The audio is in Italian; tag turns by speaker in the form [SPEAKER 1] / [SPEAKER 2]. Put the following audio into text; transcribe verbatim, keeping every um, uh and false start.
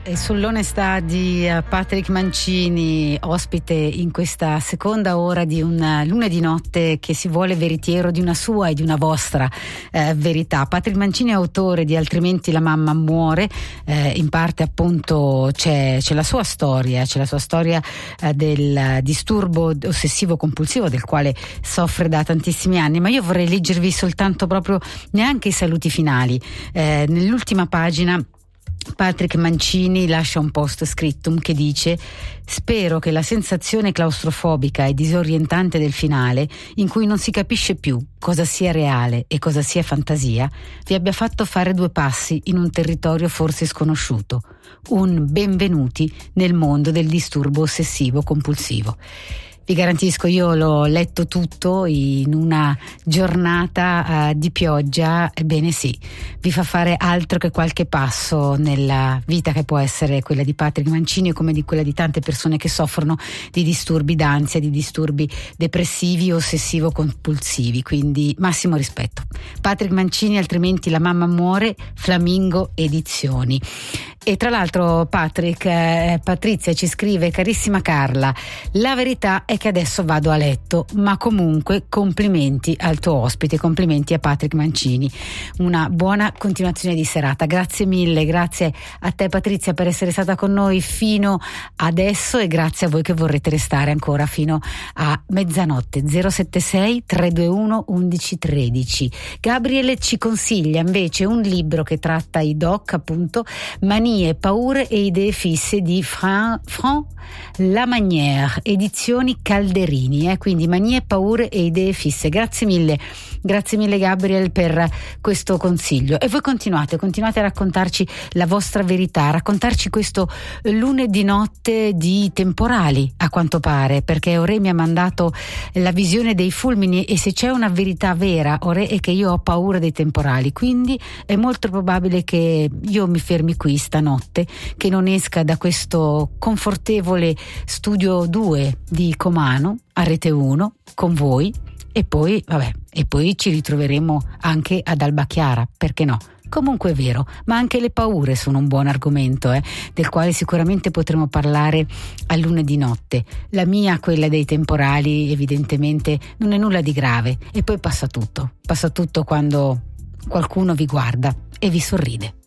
[SPEAKER 1] E sull'onestà di Patrick Mancini, ospite in questa seconda ora di un lunedì notte che si vuole veritiero di una sua e di una vostra eh, verità. Patrick Mancini è autore di Altrimenti la mamma muore, eh, in parte appunto c'è, c'è la sua storia, c'è la sua storia eh, del disturbo ossessivo compulsivo del quale soffre da tantissimi anni, ma io vorrei leggervi soltanto proprio neanche i saluti finali. Eh, nell'ultima pagina Patrick Mancini lascia un post scriptum che dice: spero che la sensazione claustrofobica e disorientante del finale, in cui non si capisce più cosa sia reale e cosa sia fantasia, vi abbia fatto fare due passi in un territorio forse sconosciuto. Un benvenuti nel mondo del disturbo ossessivo compulsivo. Vi garantisco, io l'ho letto tutto in una giornata uh, di pioggia. Ebbene sì, vi fa fare altro che qualche passo nella vita che può essere quella di Patrick Mancini, come di quella di tante persone che soffrono di disturbi d'ansia, di disturbi depressivi o ossessivo-compulsivi. Quindi massimo rispetto. Patrick Mancini, Altrimenti la mamma muore, Flamingo Edizioni. E tra l'altro Patrick, eh, Patrizia ci scrive: carissima Carla, la verità è che adesso vado a letto, ma comunque complimenti al tuo ospite, complimenti a Patrick Mancini. Una buona continuazione di serata. Grazie mille, grazie a te Patrizia per essere stata con noi fino adesso e grazie a voi che vorrete restare ancora fino a mezzanotte. zero sette sei tre due uno undici tredici. Gabriele ci consiglia invece un libro che tratta i doc, appunto, Manie, paure e idee fisse di Fran, Fran Lamagnière, edizioni Calderini, eh? Quindi Manie, paure e idee fisse. Grazie mille, grazie mille Gabriel per questo consiglio. E voi continuate, continuate a raccontarci la vostra verità, a raccontarci questo lunedì notte di temporali, a quanto pare, perché Ore mi ha mandato la visione dei fulmini e se c'è una verità vera, Ore, è che io ho paura dei temporali, quindi è molto probabile che io mi fermi qui stanotte, che non esca da questo confortevole studio due di Comano a Rete uno con voi e poi vabbè e poi ci ritroveremo anche ad Alba Chiara, perché no? Comunque è vero, ma anche le paure sono un buon argomento, eh, del quale sicuramente potremo parlare a lunedì notte. La mia, quella dei temporali, evidentemente non è nulla di grave e poi passa tutto, passa tutto quando qualcuno vi guarda e vi sorride.